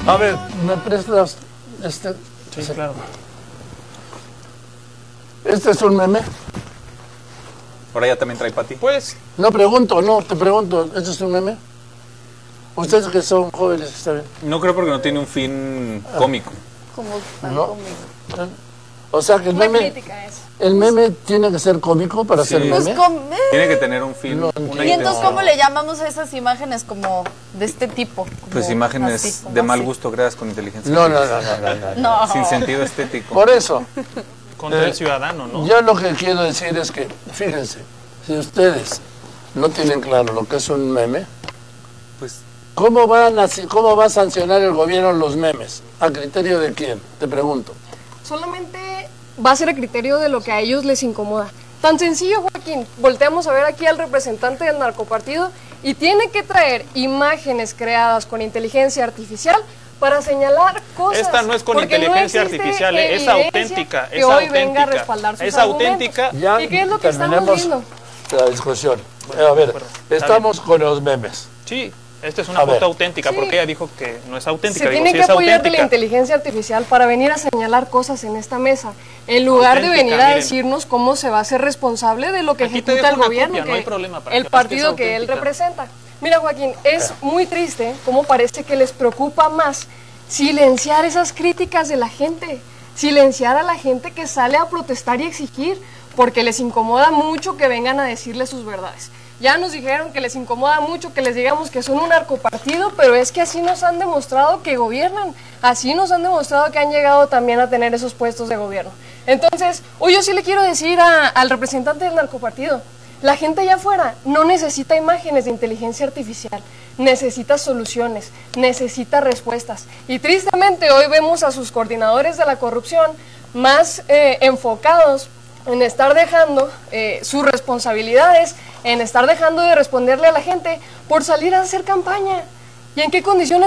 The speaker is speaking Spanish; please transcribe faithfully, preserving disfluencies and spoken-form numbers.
A ver, ¿me prestas este? Sí, sí, claro. ¿Este es un meme? Ahora ya también trae para ti. Pues... No pregunto, no, te pregunto, ¿este es un meme? Ustedes que son jóvenes, está bien. No creo porque no tiene un fin cómico. Como tan No. cómico. O sea que el Una meme, crítica es. el meme tiene que ser cómico para Sí. ser Pues meme. com- eh. Tiene que tener un fin, No una entiendo. ¿Y entonces intención. cómo le llamamos a esas imágenes como de este tipo? Pues Como imágenes así, como de mal así. gusto creadas con inteligencia No, no, artificial. no, no, no, no. No. Sin sentido estético. Por eso, Contra Eh, el ciudadano, ¿no? yo lo que quiero decir es que, fíjense, si ustedes no tienen claro lo que es un meme, Pues ¿cómo, van a, ¿cómo va a sancionar el gobierno los memes? ¿A criterio de quién? Te pregunto. Solamente va a ser a criterio de lo que a ellos les incomoda. Tan sencillo, Joaquín, volteamos a ver aquí al representante del narcopartido y tiene que traer imágenes creadas con inteligencia artificial para señalar cosas. Esta no es con porque inteligencia no existe artificial, eh, es evidencia auténtica, que es hoy auténtica. venga a respaldar sus Es argumentos. auténtica. Ya ¿Y qué es lo que estamos terminemos viendo? la discusión. A ver, Bueno, está estamos con los memes. Sí, esta es una A foto ver. auténtica, Sí. porque ella dijo que no es auténtica. Se Digo, tiene sí que es apoyar de la auténtica. inteligencia artificial para venir a señalar cosas en esta mesa, en lugar de Auténtica, venir a miren. decirnos cómo se va a ser responsable de lo que Aquí te ejecuta dejo el una gobierno, copia, no que hay problema, para el que veas que es partido que él auténtica. representa. Mira, Joaquín, es muy triste cómo parece que les preocupa más silenciar esas críticas de la gente, silenciar a la gente que sale a protestar y exigir, porque les incomoda mucho que vengan a decirles sus verdades. Ya nos dijeron que les incomoda mucho que les digamos que son un narcopartido, pero es que así nos han demostrado que gobiernan, así nos han demostrado que han llegado también a tener esos puestos de gobierno. Entonces, hoy yo sí le quiero decir a- al representante del narcopartido, la gente allá afuera no necesita imágenes de inteligencia artificial, necesita soluciones, necesita respuestas. Y tristemente hoy vemos a sus coordinadores de la corrupción más eh, enfocados en estar dejando eh, sus responsabilidades, en estar dejando de responderle a la gente por salir a hacer campaña. ¿Y en qué condiciones